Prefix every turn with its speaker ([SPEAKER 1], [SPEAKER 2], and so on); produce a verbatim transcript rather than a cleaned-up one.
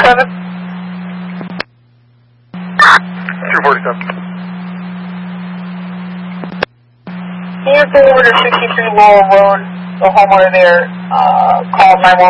[SPEAKER 1] forty-seven?
[SPEAKER 2] two forty-seven.
[SPEAKER 1] Can you forward to sixty-three Laurel Road, the homeowner there, uh, called nine one one?